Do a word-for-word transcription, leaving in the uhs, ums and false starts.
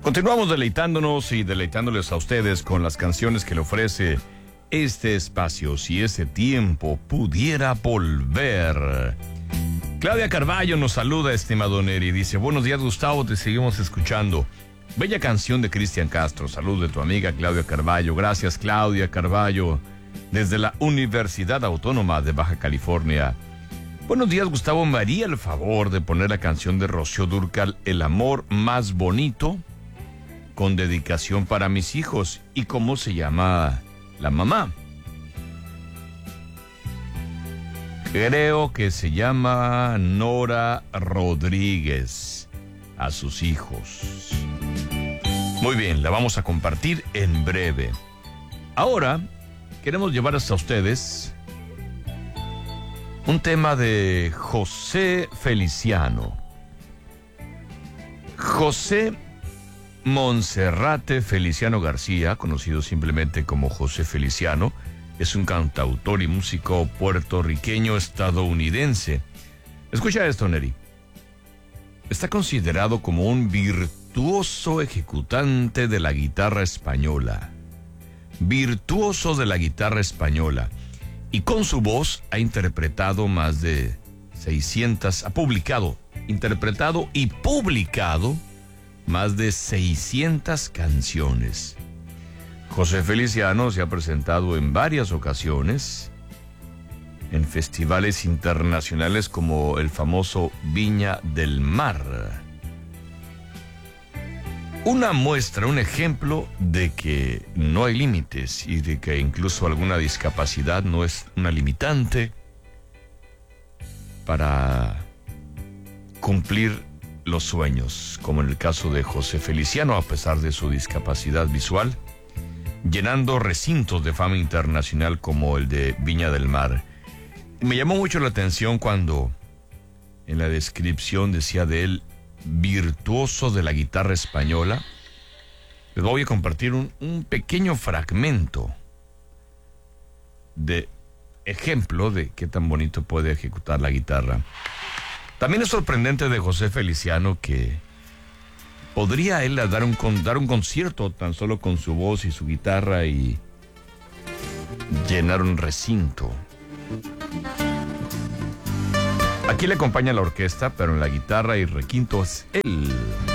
Continuamos deleitándonos y deleitándoles a ustedes con las canciones que le ofrece este espacio, si ese tiempo pudiera volver. Claudia Carballo nos saluda, estimado Neri, dice: buenos días, Gustavo, te seguimos escuchando. Bella canción de Cristian Castro. Salud de tu amiga Claudia Carballo. Gracias, Claudia Carballo, desde la Universidad Autónoma de Baja California. Buenos días, Gustavo, ¿me haría el favor de poner la canción de Rocío Dúrcal, El amor más bonito, con dedicación para mis hijos? ¿Y cómo se llama la mamá? Creo que se llama Nora Rodríguez, a sus hijos. Muy bien, la vamos a compartir en breve. Ahora queremos llevar hasta ustedes un tema de José Feliciano. José Monserrate Feliciano García, conocido simplemente como José Feliciano, es un cantautor y músico puertorriqueño estadounidense. Escucha esto, Neri. Está considerado como un virtuoso ejecutante de la guitarra española. Virtuoso de la guitarra española. Y con su voz ha interpretado más de seiscientas, ha publicado, interpretado y publicado más de seiscientas canciones. José Feliciano se ha presentado en varias ocasiones en festivales internacionales como el famoso Viña del Mar. Una muestra, un ejemplo de que no hay límites y de que incluso alguna discapacidad no es una limitante para cumplir los sueños, como en el caso de José Feliciano, a pesar de su discapacidad visual, llenando recintos de fama internacional como el de Viña del Mar. Me llamó mucho la atención cuando en la descripción decía de él, virtuoso de la guitarra española. Les voy a compartir un, un pequeño fragmento de ejemplo de qué tan bonito puede ejecutar la guitarra. También es sorprendente de José Feliciano que podría él dar un, dar un concierto tan solo con su voz y su guitarra y llenar un recinto. Aquí le acompaña la orquesta, pero en la guitarra y requinto es él.